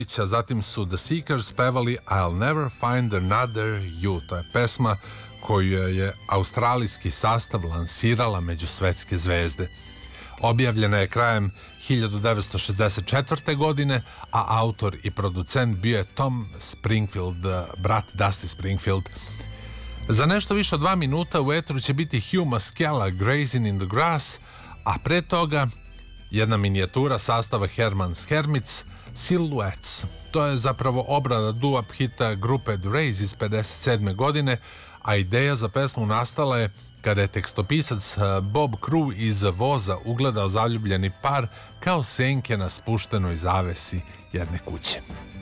Zatim su The Seekers pevali I'll Never Find Another You. To je pesma koju je australijski sastav lansirala među svetske zvezde. Objavljena je krajem 1964. godine, a autor i producent bio je Tom Springfield, brat Dusty Springfield. Za nešto više od 2 minuta u etru će biti Hugh Maskela, Grazing in the Grass, a pre toga jedna minijatura sastava Herman's Hermits, Silhouettes. To je zapravo obrada doo-wop hita grupe The Rays iz 57. godine, a ideja za pesmu nastala je kada je tekstopisac Bob Crew iz voza ugledao zaljubljeni par kao senke na spuštenoj zavesi jedne kuće.